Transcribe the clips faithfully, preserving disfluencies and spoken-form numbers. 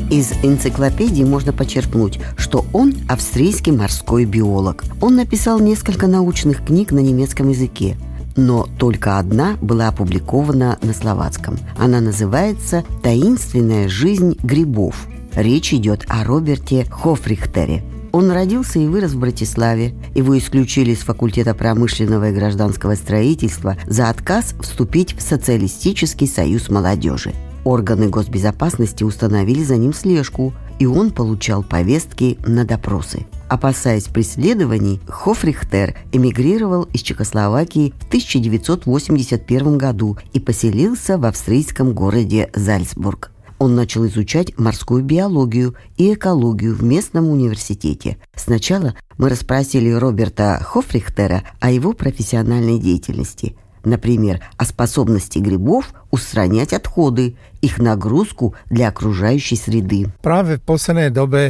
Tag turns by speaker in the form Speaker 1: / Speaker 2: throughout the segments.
Speaker 1: Из энциклопедии можно почерпнуть, что он австрийский морской биолог. Он написал несколько научных книг на немецком языке, но только одна была опубликована на словацком. Она называется «Таинственная жизнь грибов». Речь идет о Роберте Хофрихтере. Он родился и вырос в Братиславе. Его исключили с факультета промышленного и гражданского строительства за отказ вступить в Социалистический союз молодежи. Органы госбезопасности установили за ним слежку, и он получал повестки на допросы. Опасаясь преследований, Хофрихтер эмигрировал из Чехословакии в тысяча девятьсот восемьдесят первом году и поселился в австрийском городе Зальцбург. Он начал изучать морскую биологию и экологию в местном университете. Сначала мы расспросили Роберта Хофрихтера о его профессиональной деятельности. Например, о способности грибов устранять отходы, их нагрузку для окружающей среды.
Speaker 2: В последнее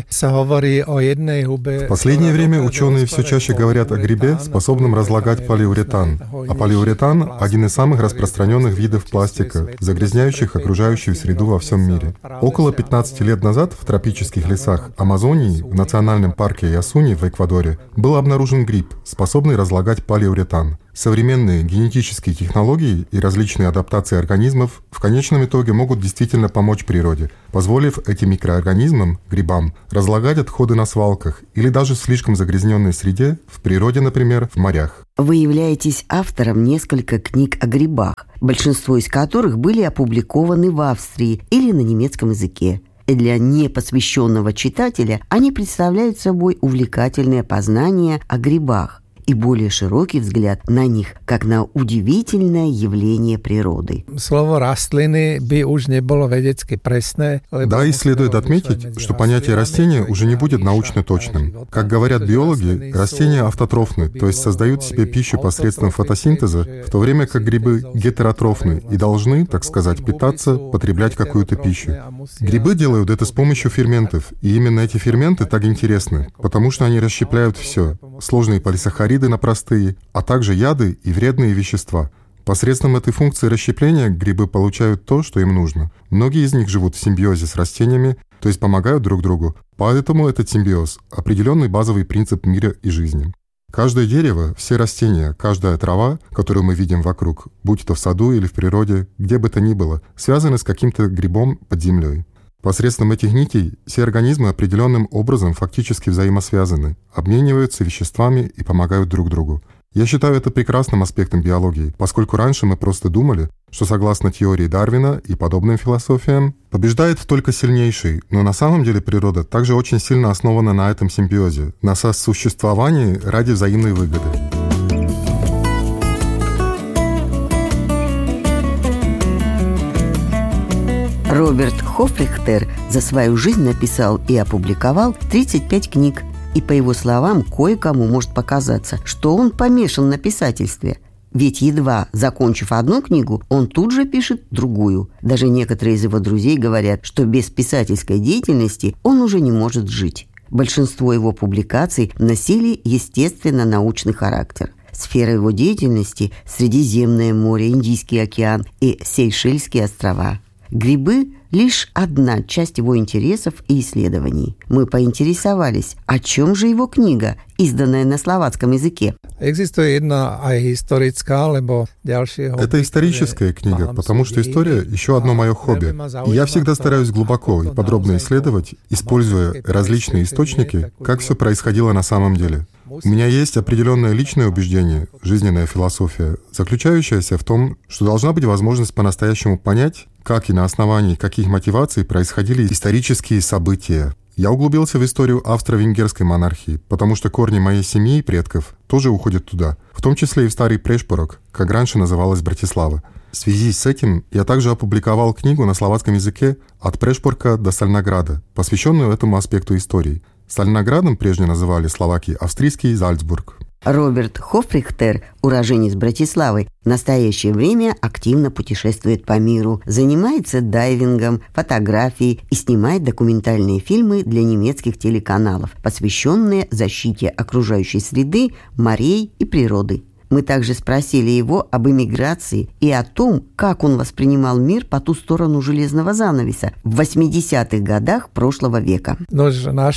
Speaker 2: время ученые все чаще говорят о грибе, способном разлагать полиуретан. А полиуретан – один из самых распространенных видов пластика, загрязняющих окружающую среду во всем мире. Около пятнадцати лет назад в тропических лесах Амазонии, в национальном парке Ясуни в Эквадоре, был обнаружен гриб, способный разлагать полиуретан. Современные генетические технологии и различные адаптации организмов в конечном итоге могут действительно помочь природе, позволив этим микроорганизмам, грибам, разлагать отходы на свалках или даже в слишком загрязненной среде, в природе, например, в морях.
Speaker 1: Вы являетесь автором нескольких книг о грибах, большинство из которых были опубликованы в Австрии или на немецком языке. И для непосвященного читателя они представляют собой увлекательное познание о грибах и более широкий взгляд на них, как на удивительное явление природы.
Speaker 2: Слово «растлины» бы уж не было ведецки пресное.
Speaker 3: Да, и следует отметить, что понятие растения уже не будет научно точным. Как говорят биологи, растения автотрофны, то есть создают себе пищу посредством фотосинтеза, в то время как грибы гетеротрофны и должны, так сказать, питаться, потреблять какую-то пищу. Грибы делают это с помощью ферментов, и именно эти ферменты так интересны, потому что они расщепляют все, сложные полисахариды на простые, а также яды и вредные вещества. Посредством этой функции расщепления грибы получают то, что им нужно. Многие из них живут в симбиозе с растениями, то есть помогают друг другу. Поэтому этот симбиоз – определенный базовый принцип мира и жизни. Каждое дерево, все растения, каждая трава, которую мы видим вокруг, будь то в саду или в природе, где бы то ни было, связаны с каким-то грибом под землей. Посредством этих нитей все организмы определенным образом фактически взаимосвязаны, обмениваются веществами и помогают друг другу. Я считаю это прекрасным аспектом биологии, поскольку раньше мы просто думали, что согласно теории Дарвина и подобным философиям, побеждает только сильнейший, но на самом деле природа также очень сильно основана на этом симбиозе, на сосуществовании ради взаимной выгоды.
Speaker 1: Роберт Хофрихтер за свою жизнь написал и опубликовал тридцать пять книг. И, по его словам, кое-кому может показаться, что он помешан на писательстве. Ведь едва закончив одну книгу, он тут же пишет другую. Даже некоторые из его друзей говорят, что без писательской деятельности он уже не может жить. Большинство его публикаций носили естественно-научный характер. Сфера его деятельности – Средиземное море, Индийский океан и Сейшельские острова. Грибы – лишь одна часть его интересов и исследований. Мы поинтересовались, о чем же его книга, изданная на словацком языке.
Speaker 3: Это историческая книга, потому что история – еще одно мое хобби. И я всегда стараюсь глубоко и подробно исследовать, используя различные источники, как все происходило на самом деле. У меня есть определенное личное убеждение, жизненная философия, заключающаяся в том, что должна быть возможность по-настоящему понять, как и на основании каких мотиваций происходили исторические события. Я углубился в историю австро-венгерской монархии, потому что корни моей семьи и предков тоже уходят туда, в том числе и в Старый Прешпорок, как раньше называлась Братислава. В связи с этим я также опубликовал книгу на словацком языке «От Прешпорка до Стальнограда», посвященную этому аспекту истории. Стальноградом прежде называли словаки австрийский Зальцбург.
Speaker 1: Роберт Хофрихтер, уроженец Братиславы, в настоящее время активно путешествует по миру, занимается дайвингом, фотографией и снимает документальные фильмы для немецких телеканалов, посвященные защите окружающей среды, морей и природы. Мы также спросили его об эмиграции и о том, как он воспринимал мир по ту сторону железного занавеса в восьмидесятых годах прошлого века.
Speaker 3: Я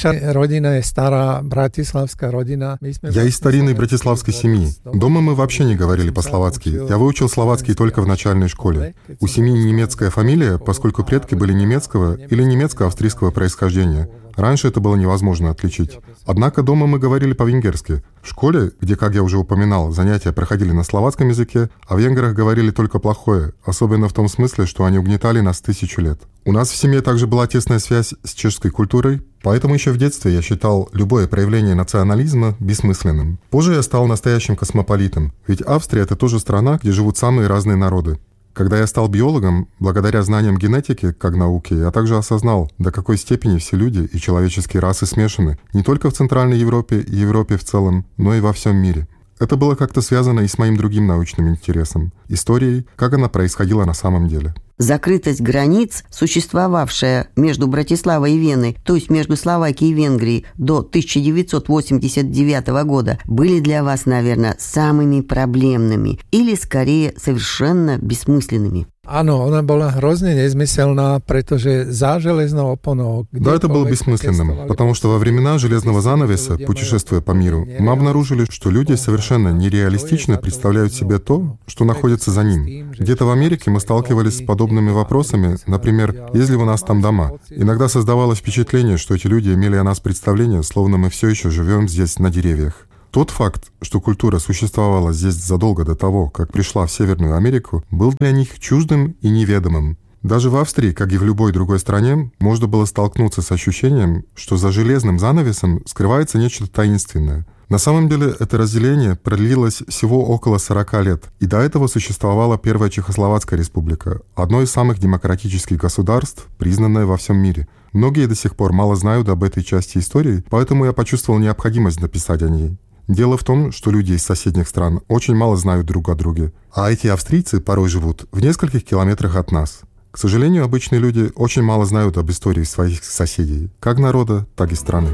Speaker 3: из старинной братиславской семьи. Дома мы вообще не говорили по-словацки. Я выучил словацкий только в начальной школе. У семьи немецкая фамилия, поскольку предки были немецкого или немецко-австрийского происхождения. Раньше это было невозможно отличить. Однако дома мы говорили по-венгерски. В школе, где, как я уже упоминал, занятия проходили на словацком языке, о венграх говорили только плохое, особенно в том смысле, что они угнетали нас тысячу лет. У нас в семье также была тесная связь с чешской культурой, поэтому еще в детстве я считал любое проявление национализма бессмысленным. Позже я стал настоящим космополитом, ведь Австрия — это тоже страна, где живут самые разные народы. Когда я стал биологом, благодаря знаниям генетики как науки, я также осознал, до какой степени все люди и человеческие расы смешаны не только в Центральной Европе и Европе в целом, но и во всем мире. Это было как-то связано и с моим другим научным интересом – историей, как она происходила на самом деле.
Speaker 1: Закрытость границ, существовавшая между Братиславой и Веной, то есть между Словакией и Венгрией до тысяча девятьсот восемьдесят девятого года, были для вас, наверное, самыми проблемными или, скорее, совершенно бессмысленными.
Speaker 3: Áno, ona bola hrozne nezmyselná, pretože za železnou oponou... Да, это было бессмысленным, потому что во времена железного занавеса, путешествуя по миру, мы обнаружили, что люди совершенно нереалистично представляют себе то, что находится за ним. Где-то в Америке мы сталкивались с подобными вопросами, например, есть ли у нас там дома. Иногда создавалось впечатление, что эти люди имели о нас представление, словно мы все еще живем здесь на деревьях. Тот факт, что культура существовала здесь задолго до того, как пришла в Северную Америку, был для них чуждым и неведомым. Даже в Австрии, как и в любой другой стране, можно было столкнуться с ощущением, что за железным занавесом скрывается нечто таинственное. На самом деле это разделение продлилось всего около сорока лет, и до этого существовала Первая Чехословацкая республика, одно из самых демократических государств, признанное во всем мире. Многие до сих пор мало знают об этой части истории, поэтому я почувствовал необходимость написать о ней. Дело в том, что люди из соседних стран очень мало знают друг о друге, а эти австрийцы порой живут в нескольких километрах от нас. К сожалению, обычные люди очень мало знают об истории своих соседей, как народа, так и страны.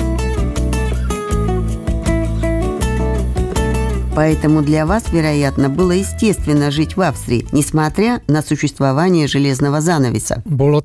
Speaker 1: Поэтому для вас, вероятно, было естественно жить в Австрии, несмотря на существование железного занавеса.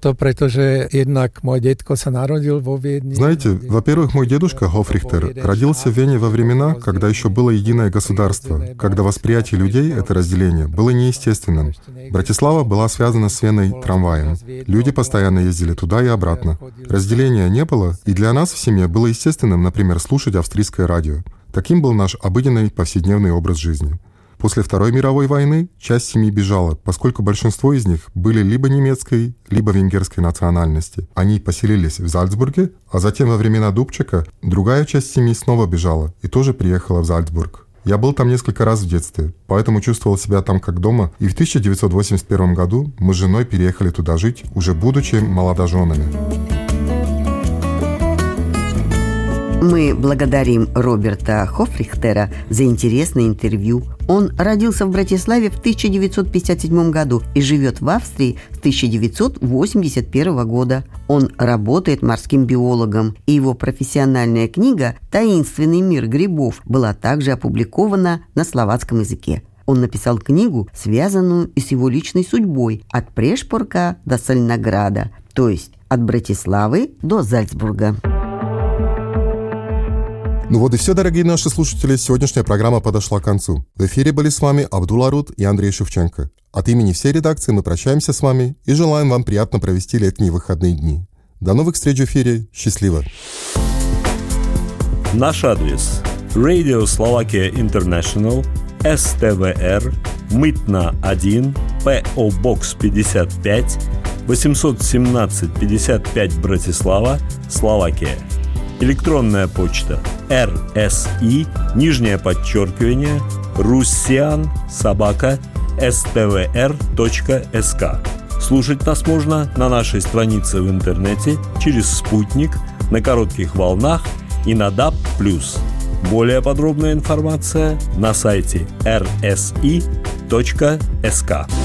Speaker 3: Знаете, во-первых, мой дедушка Хофрихтер родился в Вене во времена, когда еще было единое государство, когда восприятие людей это разделение было неестественным. Братислава была связана с Веной трамваем. Люди постоянно ездили туда и обратно. Разделения не было, и для нас в семье было естественным, например, слушать австрийское радио. Таким был наш обыденный повседневный образ жизни. После Второй мировой войны часть семьи бежала, поскольку большинство из них были либо немецкой, либо венгерской национальности. Они поселились в Зальцбурге, а затем во времена Дубчека другая часть семьи снова бежала и тоже приехала в Зальцбург. Я был там несколько раз в детстве, поэтому чувствовал себя там как дома, и в тысяча девятьсот восемьдесят первом году мы с женой переехали туда жить, уже будучи молодоженами.
Speaker 1: Мы благодарим Роберта Хофрихтера за интересное интервью. Он родился в Братиславе в тысяча девятьсот пятьдесят седьмом году и живет в Австрии с тысяча девятьсот восемьдесят первого года. Он работает морским биологом, и его профессиональная книга «Таинственный мир грибов» была также опубликована на словацком языке. Он написал книгу, связанную и с его личной судьбой «От Прешпорка до Сольнограда», то есть от Братиславы до Зальцбурга.
Speaker 2: Ну вот и все, дорогие наши слушатели, сегодняшняя программа подошла к концу. В эфире были с вами Абдул Арут и Андрей Шевченко. От имени всей редакции мы прощаемся с вами и желаем вам приятно провести летние выходные дни. До новых встреч в эфире. Счастливо!
Speaker 4: Наш адрес: Radio Slovakia International, эс тэ вэ эр, Мытна один, пэ о Box пятьдесят пять, восемьсот семнадцать пятьдесят пять, Братислава, Словакия. Электронная почта РСИ, нижнее подчеркивание, руссиан собака эс тэ вэ эр точка эс ка. Слушать нас можно на нашей странице в интернете, через спутник, на коротких волнах и на даб плюс. Более подробная информация на сайте эр эс и точка эс ка.